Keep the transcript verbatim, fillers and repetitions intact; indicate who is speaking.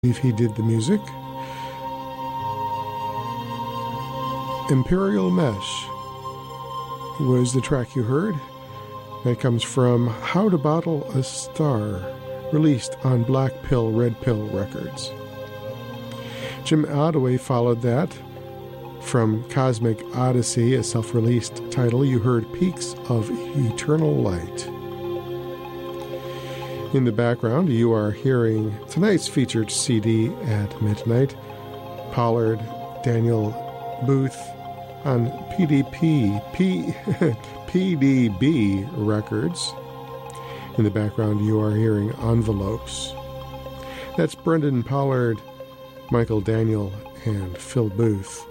Speaker 1: believe he did the music. Imperial Mesh was the track you heard. That comes from How to Bottle a Star, released on Black Pill, Red Pill Records. Jim Ottaway followed that. From Cosmic Odyssey, a self-released title, you heard Peaks of Eternal Light. In the background, you are hearing tonight's featured C D at midnight, Pollard Daniel Booth on P D P, P, P D B Records. In the background, you are hearing Envelopes. That's Brendan Pollard, Michael Daniel, and Phil Booth.